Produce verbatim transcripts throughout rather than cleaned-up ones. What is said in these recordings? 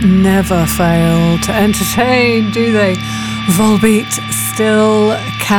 never fail to entertain, do they? Volbeat still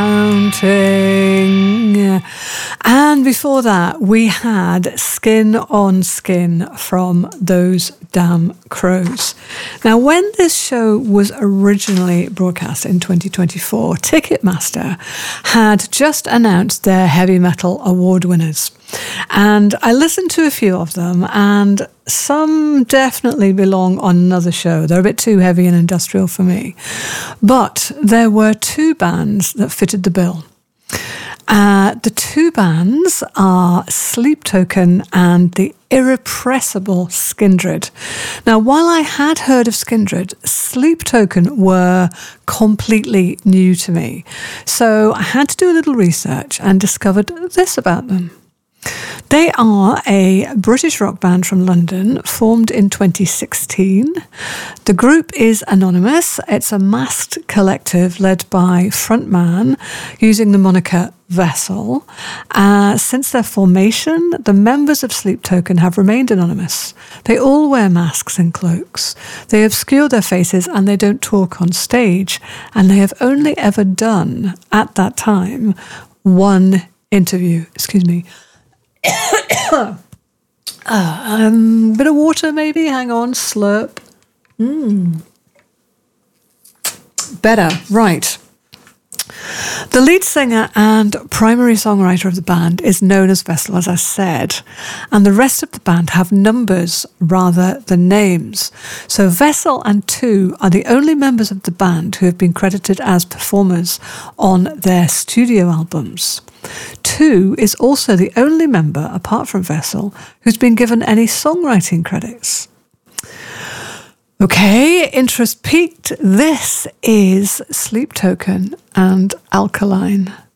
counting. And before that, we had Skin on Skin from Those Damn Crows. Now, when this show was originally broadcast in twenty twenty-four, Ticketmaster had just announced their heavy metal award winners. And I listened to a few of them, and some definitely belong on another show. They're a bit too heavy and industrial for me. But there were two bands that fitted the bill. Uh, the two bands are Sleep Token and the irrepressible Skindred. Now, while I had heard of Skindred, Sleep Token were completely new to me. So I had to do a little research and discovered this about them. They are a British rock band from London, formed in twenty sixteen. The group is anonymous. It's a masked collective led by frontman using the moniker Vessel. Uh, since their formation, the members of Sleep Token have remained anonymous. They all wear masks and cloaks. They obscure their faces and they don't talk on stage. And they have only ever done, at that time, one interview. Excuse me. uh, um, bit of water maybe, hang on, slurp. Mm. Better, right. The lead singer and primary songwriter of the band is known as Vessel, as I said, and the rest of the band have numbers rather than names. So Vessel and Two are the only members of the band who have been credited as performers on their studio albums. Two is also the only member, apart from Vessel, who's been given any songwriting credits. Okay, interest peaked. This is Sleep Token and Alkaline.